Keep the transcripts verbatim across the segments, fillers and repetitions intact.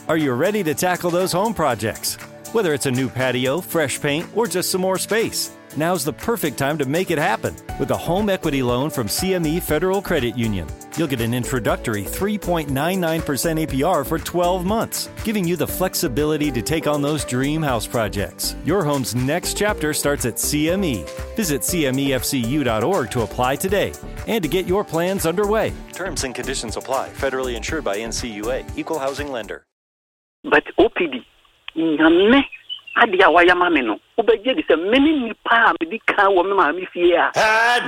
Are you ready to tackle those home projects? Whether it's a new patio, fresh paint, or just some more space, now's the perfect time to make it happen with a home equity loan from C M E Federal Credit Union. You'll get an introductory three point nine nine percent A P R for twelve months, giving you the flexibility to take on those dream house projects. Your home's next chapter starts at C M E. Visit C M E F C U dot org to apply today and to get your plans underway. Terms and conditions apply. Federally insured by N C U A. Equal housing lender. But O P D, nyame adia wayama me no obeje di se many nipa me di kan wo me ma me fie a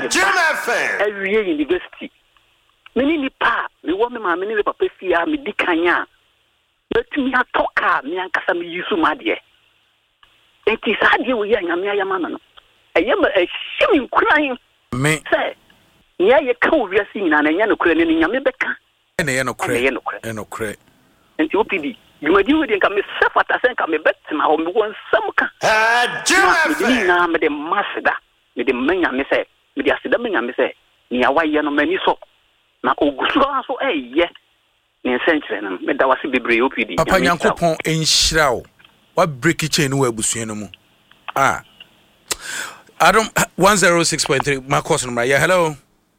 every university many nipa me wo me ma me ne papa fie a me di kan a betumi atoka me ankasa me yusu ma de enti sa de wo ya nyame ayama no eye ma ehim kuran me say nya ye kan wo wiase nyina na nya no kura ne nyame beka ene ye no kura ene no kura enti O P D you do it in come self at a sense, come bet my home one some can. Ah, me the master, me the men I say, me the accident I say, near why you know many so. Now, oh, so eh, yes. Near century, me that was a bibri O P D. Papa Yankopon in Shrow. What breaky chain where Busianamo? Ah, I don't one zero six point three. My cousin, my yeah, hello.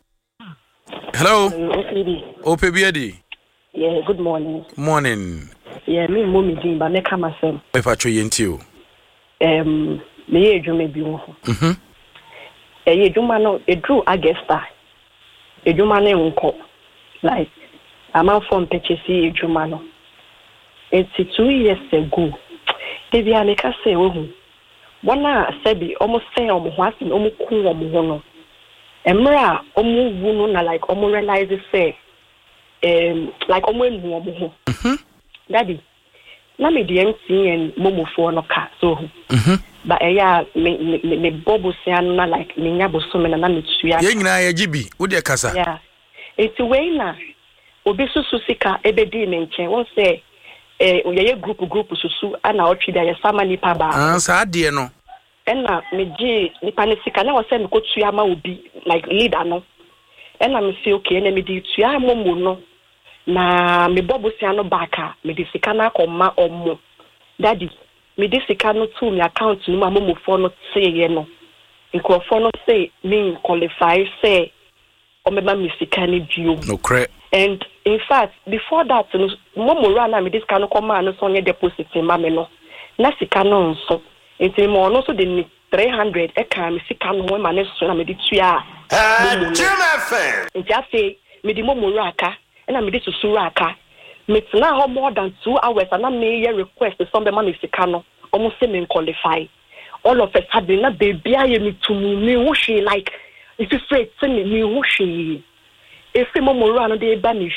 Hello, O P D. Yeah, good morning. Morning. Yeah, me mommy din ba me kama sem. If I try you Um, me ye dwuma bi wo. Mhm. Eh ye dwuma no e drew Augusta. E dwuma no nko. Like am from purchase e dwuma no. It's two years ago. Debi aneka say wo hu. Bona sabi almost say omo ho asin omo ku omo ho no. Emra omo wu no na like omo realize say um like omo enu omo ho. Mhm. Daddy, na me D M C and Momo for no car so. Mhm. But eh me me me bobo say na like me nya bo so me na me tuya. Ye nyina ye gibi, wo de kasa. Yeah. It's way na obi susu sika ebedi me nchen. Won say eh ye group group susu ana otwi da ye sama nipa ba. Ah, sa de no. Ena me ji nipa ne sika na wo say me ko tuya ma obi like leader no. Ena me say okay na me di tuya momo no. Na me bobo si ano baka me di sika na akoma omo daddy me di sika no to me account no ma momo fo no say ye no nkrofo no say me qualify say o me ma me sika ni dio no cre and in fact before that no momo ra na me di sika no koma no so nye deposit ma me no na sika no nso enti mo no so de three hundred e ka me sika no ma ne so na me di tua ah Jimmy fan enti afi me di momo ra aka and I made it to Suraka. Me now more than two hours and I made a request to somebody man Mexican almost same qualify. All of us had been a baby I me to me who she like if you afraid to me who she if you mom run they ban